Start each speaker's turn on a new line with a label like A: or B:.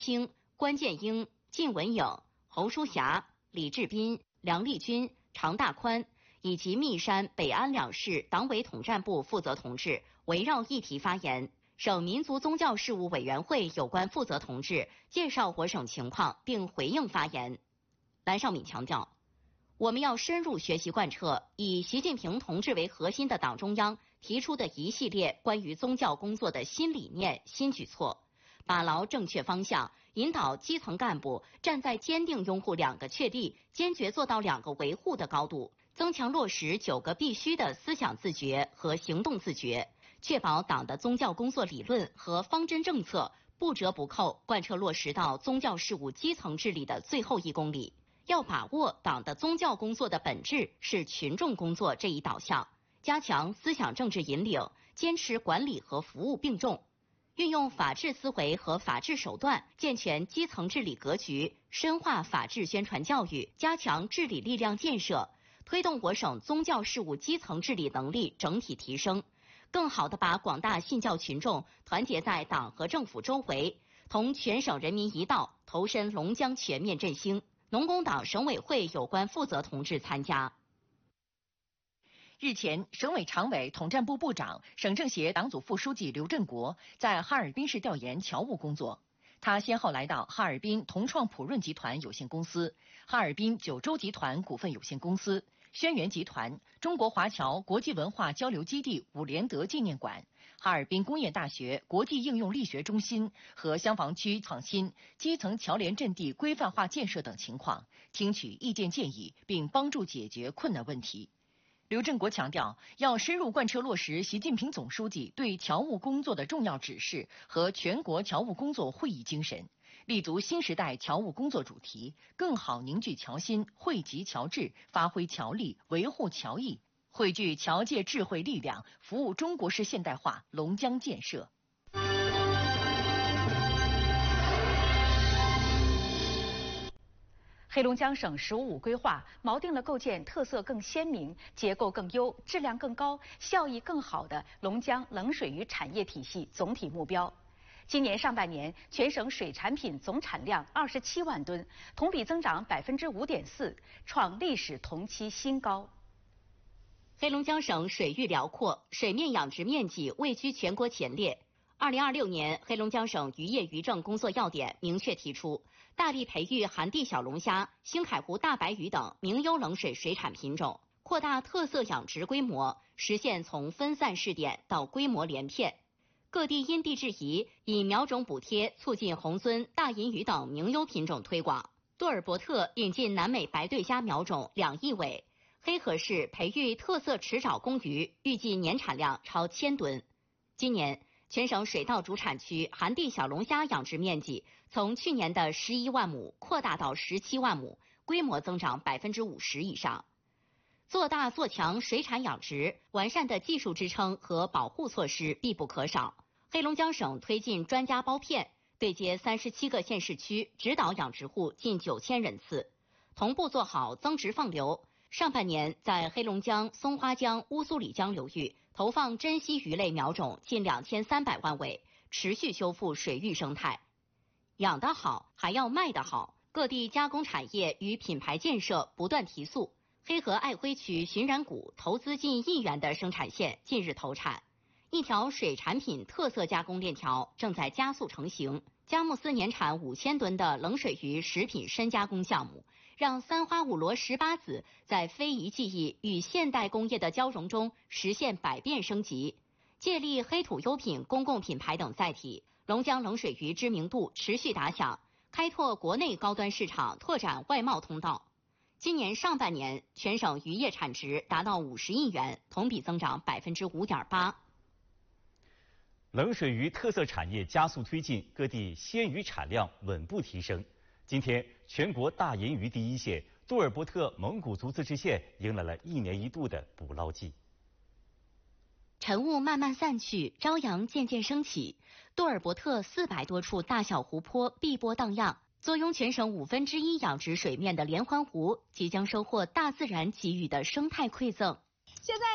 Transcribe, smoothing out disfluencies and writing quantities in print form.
A: 清、关建英、靳文颖、侯淑霞、李志斌、梁立军、常大宽以及密山、北安两市党委统战部负责同志围绕议题发言。省民族宗教事务委员会有关负责同志介绍我省情况并回应发言。蓝绍敏强调，我们要深入学习贯彻以习近平同志为核心的党中央提出的一系列关于宗教工作的新理念、新举措，把牢正确方向，引导基层干部站在坚定拥护两个确立、坚决做到两个维护的高度，增强落实9个必须的思想自觉和行动自觉，确保党的宗教工作理论和方针政策不折不扣贯彻落实到宗教事务基层治理的最后1公里。要把握党的宗教工作的本质是群众工作这一导向，加强思想政治引领，坚持管理和服务并重，运用法治思维和法治手段，健全基层治理格局，深化法治宣传教育，加强治理力量建设，推动我省宗教事务基层治理能力整体提升，更好地把广大信教群众团结在党和政府周围，同全省人民一道投身龙江全面振兴。农工党省委会有关负责同志参加。
B: 日前，省委常委、统战部部长、省政协党组副书记刘振国在哈尔滨市调研侨务工作。他先后来到哈尔滨同创普润集团有限公司、哈尔滨九州集团股份有限公司、轩辕集团、中国华侨国际文化交流基地伍连德纪念馆、哈尔滨工业大学国际应用力学中心和香坊区创新基层侨联阵地规范化建设等情况，听取意见建议，并帮助解决困难问题。刘振国强调，要深入贯彻落实习近平总书记对侨务工作的重要指示和全国侨务工作会议精神，立足新时代侨务工作主题，更好凝聚侨心，惠及侨智，发挥侨力，维护侨义，汇聚侨界智慧力量，服务中国式现代化龙江建设。
C: 黑龙江省“十五五”规划锚定了构建特色更鲜明、结构更优、质量更高、效益更好的龙江冷水鱼产业体系总体目标。今年上半年，全省水产品总产量27万吨，同比增长5.4%，创历史同期新高。
A: 黑龙江省水域辽阔，水面养殖面积位居全国前列。2026年，黑龙江省渔业渔政工作要点明确提出，大力培育寒地小龙虾、兴凯湖大白鱼等名优冷水水产品种，扩大特色养殖规模，实现从分散试点到规模连片。各地因地制宜，以苗种补贴促进红鳟、大银鱼等名优品种推广。多尔伯特引进南美白对虾苗种2亿尾，黑河市培育特色池沼公鱼，预计年产量超1000吨。今年，全省水稻主产区寒地小龙虾养殖面积从去年的11万亩扩大到17万亩，规模增长50%以上。做大做强水产养殖，完善的技术支撑和保护措施必不可少。黑龙江省推进专家包片，对接37个县市区，指导养殖户近9000人次，同步做好增殖放流。上半年，在黑龙江松花江、乌苏里江流域投放珍稀鱼类苗种近2300万尾，持续修复水域生态。养得好，还要卖得好，各地加工产业与品牌建设不断提速。黑河爱辉区寻然谷投资近1亿元的生产线近日投产，一条水产品特色加工链条正在加速成型。佳木斯年产5000吨的冷水鱼食品深加工项目，让三花五螺18子在非遗技艺与现代工业的交融中实现百变升级。借力黑土优品公共品牌等载体，龙江冷水鱼知名度持续打响，开拓国内高端市场，拓展外贸通道。今年上半年，全省渔业产值达到50亿元，同比增长5.8%。
D: 冷水鱼特色产业加速推进，各地鲜鱼产量稳步提升。今天，全国大银鱼第一线多尔伯特蒙古族自治县迎来了1年1度的捕捞季。
A: 晨雾慢慢散去，朝阳渐渐升起。多尔伯特400多处大小湖泊碧波荡漾，坐拥全省1/5养殖水面的连环湖，即将收获大自然给予的生态馈赠。
E: 现在